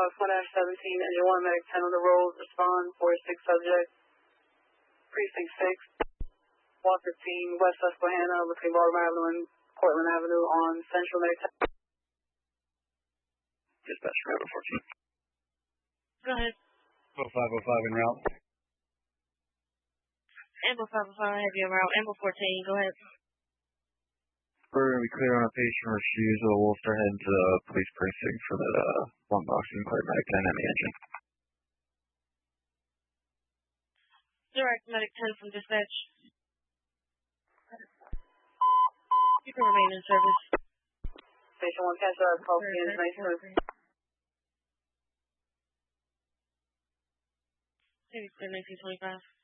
box 1-17, engine 1, medic 10 on the road, respond for 6 subjects. Precinct 6, Walk 15, West Susquehanna, between Baltimore Avenue and Cortland Avenue on Central medic 10. Dispatch, Bravo 14. Go ahead. 0505 en route. Amber 505, I have you en route. Amber 14, go ahead. We're going to be clear on a patient refusal. We'll start heading to the police precinct for the one box and clear medic 10 and the engine. Direct medic 10 from dispatch. You can remain in service. Station 1, catch our call for the information. Maybe 1925.